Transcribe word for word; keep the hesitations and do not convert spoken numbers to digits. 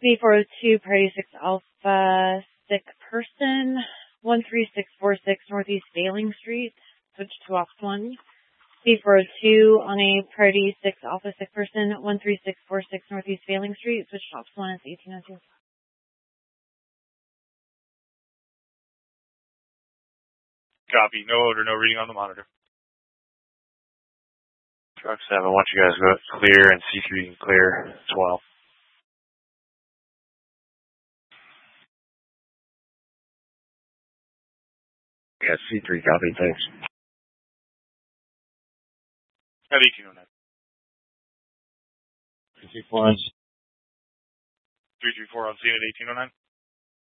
B four oh two, Priority six Alpha, sick person, one three six four six Northeast Veiling Street, switch to Ops one. B four oh two on a Priority six Alpha, sick person, one three six four six Northeast Veiling Street, switch to Ops one, it's eighteen oh two. Copy, no odor, no reading on the monitor. Truck seven, I want you guys to go clear and C three can clear as well. Yeah, C three copy, thanks. At eighteen oh nine. three three four on three three four on scene at eighteen oh nine.